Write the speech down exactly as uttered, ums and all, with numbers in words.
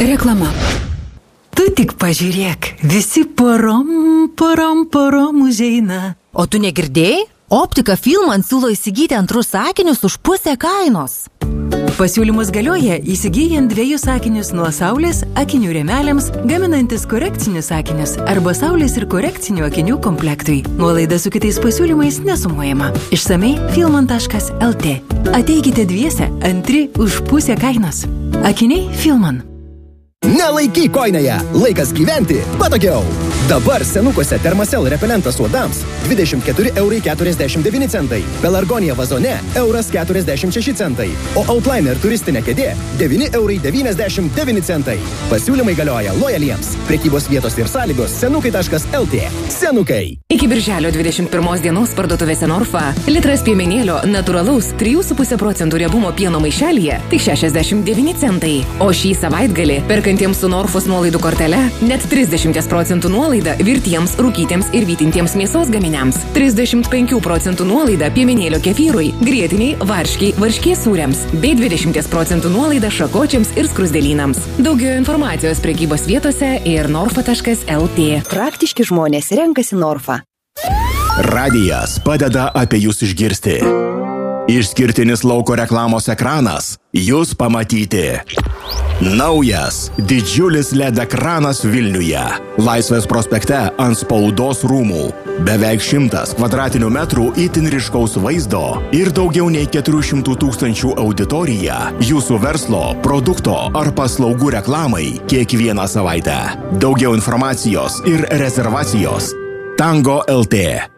Reklama. Tu tik pažiūrėk, visi porom, porom, porom užeina. O tu negirdėjai? Optika Filman siūlo įsigyti antrus sakinius už pusę kainos. Pasiūlymus galioja įsigyjant dviejus sakinius nuo saulės akinių rėmeliams, gaminantis korekcinius sakinius arba saulės ir korekcinių akinių komplektui. Nuolaida su kitais pasiūlymais nesumuojama. Išsamei filman taškas el tė. Ateikite dviese, antri už pusę kainos. Akiniai Filman. Nelaikyk koinėje, laikas gyventi patogiau. Dabar senukuose Thermacell repelentas uodams dvidešimt keturi eurai keturiasdešimt devyni centai, Pelargonija vazone euras keturiasdešimt šeši centai, o Outliner turistinė kėdė devyni eurai devyniasdešimt devyni centai. Pasiūlymai galioja lojaliems. Prekybos vietos ir sąlygos senukai taškas el tė. Senukai. Iki birželio dvidešimt pirmos dienos parduotuvėse Norfa litras piemenėlio natūralaus trijų su puse procentų riebumo pieno maišelyje tik šešiasdešimt devyni centai. O šį savaitgalį perkantiems su Norfos nuolaidų kortele net trisdešimt procentų nuolaida virtiems, rūkytiems ir vytintiems mėsos gaminiams. trisdešimt penkių procentų nuolaida piemenėlio kefyrui, grietiniai, varškiai, varškės sūriams bei dvidešimt procentų nuolaida šakočiams ir skrusdelynams. Daugiau informacijos prekybos vietose ir norfa taškas el tė. Praktiški žmonės renkasi Norfa. Radijas padeda apie jūs išgirsti. Išskirtinis lauko reklamos ekranas jūs pamatyti. Naujas didžiulis L E D ekranas Vilniuje. Laisvės prospekte ant spaudos rūmų. Beveik šimtas kvadratinių metrų itin ryškaus vaizdo ir daugiau nei keturių šimtų tūkstančių auditorija jūsų verslo, produkto ar paslaugų reklamai kiekvieną savaitę. Daugiau informacijos ir rezervacijos Tango el tė.